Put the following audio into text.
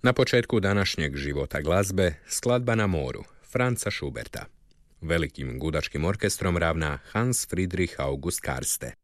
Na početku današnjeg života glazbe skladba na moru Franza Schuberta. Velikim gudačkim orkestrom ravna Hans Friedrich August Karste.